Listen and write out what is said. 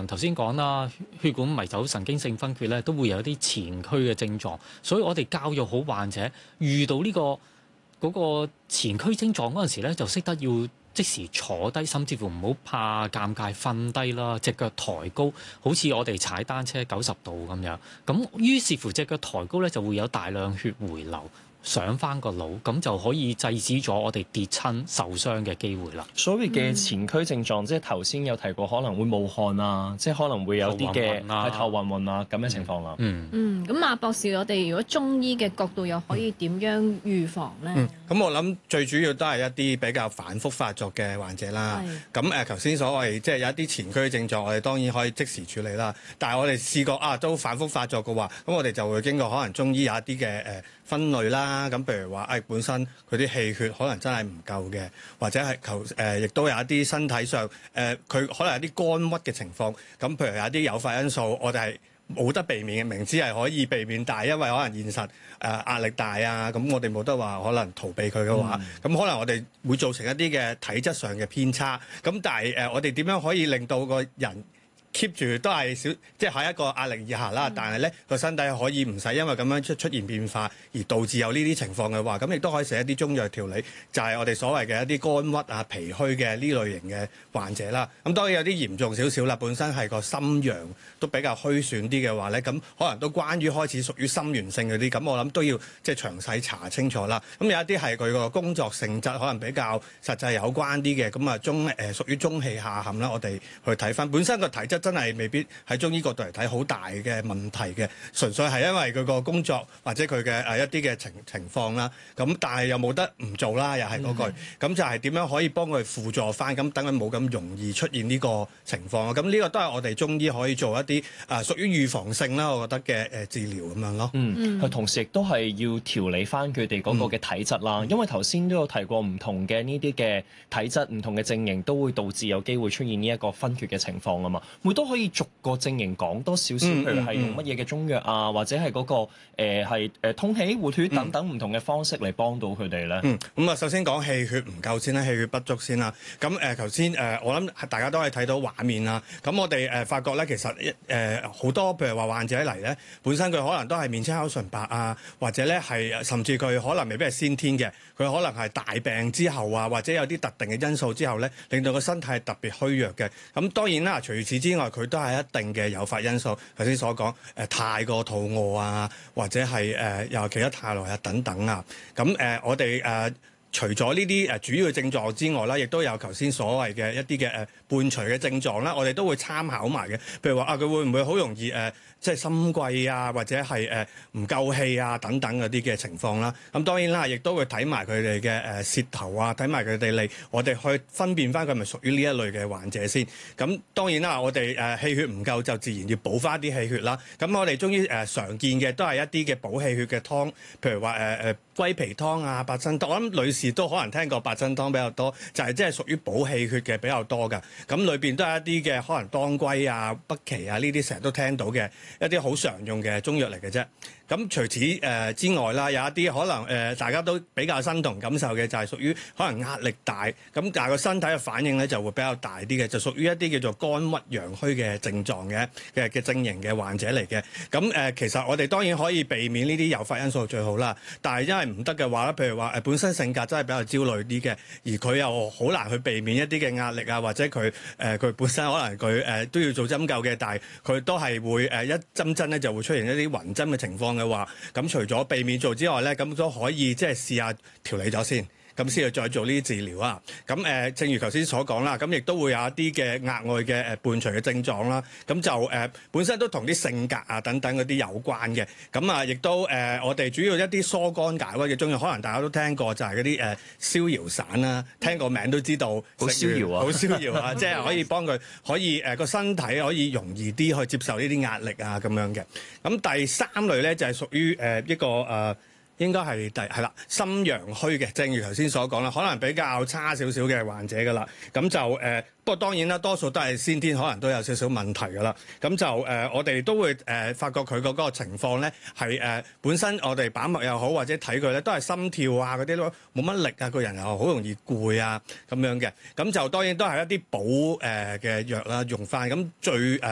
頭先講啦，血管迷走神經性昏厥咧，都會有啲前驅嘅症狀，所以我哋教育好患者遇到呢嗰個前驅症狀嗰陣時咧，就識得要即時坐低，甚至乎唔好怕尷尬瞓低啦，隻腳抬高，好似我哋踩單車90度咁樣。咁於是乎隻腳抬高咧，就會有大量血回流上翻個腦，咁就可以制止咗我哋跌親受傷嘅機會啦。 所謂嘅前驅症狀，即係頭先有提過，可能會冒汗啊，即係可能會有啲嘅係頭暈暈啊咁嘅情況啦。 咁馬博士，我哋如果中醫嘅角度又可以點樣預防咧？ 咁我諗最主要都係一啲比較反覆發作嘅患者啦。咁頭先所謂即係有一啲前驅症狀，我哋當然可以即時處理啦。但係我哋試過都反覆發作嘅話，咁我哋就會經過可能中醫有一啲嘅分類啦。咁譬如話本身佢啲氣血可能真係唔夠嘅，或者係亦都有一啲身體上佢可能有啲肝鬱嘅情況。咁譬如有一啲誘發因素，我哋係冇得避免嘅，明知係可以避免，但係因為可能現實壓力大啊，咁我哋冇得話可能逃避佢嘅話，咁可能我哋會造成一啲嘅體質上嘅偏差。咁但係我哋點樣可以令到個人keep 住都係即係喺一個壓力以下啦，但係咧個身體可以唔使因為咁樣出現變化而導致有呢啲情況嘅話，咁亦都可以食一啲中藥調理，就係我哋所謂嘅一啲肝鬱啊、脾虛嘅呢類型嘅患者啦。咁當然有啲嚴重少少啦，本身係個心陽都比較虛損啲嘅話咧，咁可能都關於開始屬於心源性嗰啲，咁我諗都要即係詳細查清楚啦。咁有一啲係佢個工作性質可能比較實際有關啲嘅，咁屬於中氣下陷啦。我哋去睇翻本身個體質真係未必喺中醫角度嚟睇好大嘅問題嘅，純粹係因為佢個工作或者佢嘅一啲嘅情況啦。咁但係又冇得唔做啦，又係嗰句。咁就係點樣可以幫佢輔助翻，咁等佢冇咁容易出現呢個情況。咁呢個都係我哋中醫可以做一啲屬於預防性啦，我覺得嘅治療咁樣咯。 佢同時亦都係要調理翻佢哋嗰個嘅體質啦。因為頭先都有提過唔同嘅呢啲嘅體質，唔同嘅症型都會導致有機會出現呢一個昏厥嘅情況啊嘛。會都可以逐個症型講多少少，譬如係用乜嘢嘅中藥啊，或者係嗰個通氣活血等等唔同嘅方式嚟幫到佢哋咧。 咁首先講氣血唔夠先啦，氣血不足先啦。咁頭先我諗大家都可以睇到畫面啦。咁我哋發覺咧，其實好多譬如話患者嚟咧，本身佢可能都係面青口唇白啊，或者咧係甚至佢可能未必係先天嘅，佢可能係大病之後啊，或者有啲特定嘅因素之後咧，令到個身體係特別虛弱嘅。咁當然啦，除此之外，佢都係一定嘅誘發因素。頭先所講太過肚餓啊，或者係又企得太耐啊等等啊。咁我哋除咗呢啲主要嘅症狀之外啦，亦都有頭先所謂嘅一啲嘅伴隨嘅症狀啦，我哋都會參考埋嘅。譬如話佢會唔會好容易即係心悸啊，或者係唔夠氣啊等等嗰啲嘅情況啦。咁當然啦，亦都會睇埋佢哋嘅舌頭啊，睇埋佢哋脷，我哋去分辨翻佢係咪屬於呢一類嘅患者先。咁當然啦，我哋氣血唔夠就自然要補翻啲氣血啦。咁我哋中醫常見嘅都係一啲嘅補氣血嘅湯，譬如話龜皮湯啊、八珍湯。我諗女士都可能聽過八珍湯比較多，就係即係屬於補氣血嘅比較多㗎。咁裏邊都係一啲嘅可能當歸啊、北芪啊呢啲成日都聽到嘅一啲好常用嘅中藥嚟嘅啫。咁除此之外啦，有一啲可能大家都比較身同感受嘅，就係屬於可能壓力大，咁但係個身體嘅反應咧就會比較大啲嘅，就屬於一啲叫做肝鬱陽虛嘅症狀嘅症型嘅患者嚟嘅。咁其實我哋當然可以避免呢啲誘發因素最好啦，但係因為唔得嘅話咧，譬如話本身性格真係比較焦慮啲嘅，而佢又好難去避免一啲嘅壓力啊，或者佢本身可能佢都要做針灸嘅，但係佢都係會一針咧就會出現一啲暈針嘅情況嘅話，咁除咗避免做之外咧，咁都可以即係試下調理咗先。咁先去再做呢啲治療啊！咁正如頭先所講啦，咁亦都會有一啲嘅額外嘅伴隨嘅症狀啦。咁就本身都同啲性格啊等等嗰啲有關嘅。咁亦都我哋主要一啲疏肝解鬱嘅中藥，可能大家都聽過，就係嗰啲逍遙散啦。聽個名都知道， 好逍遙啊！ 好逍遙啊！即係可以幫佢可以個身體可以容易啲去接受呢啲壓力啊咁樣嘅。咁第三類咧就係屬於一個應該係啦，心陽虛嘅，正如頭先所講啦，可能比較差少少嘅患者㗎啦。咁就不過當然啦，多數都係先天可能都有少少問題㗎啦。咁就我哋都會發覺佢嗰個情況咧係本身我哋把脈又好，或者睇佢咧都係心跳啊嗰啲都冇乜力啊，個人又好容易攰啊咁樣嘅。咁就當然都係一啲補嘅藥啦，用翻咁最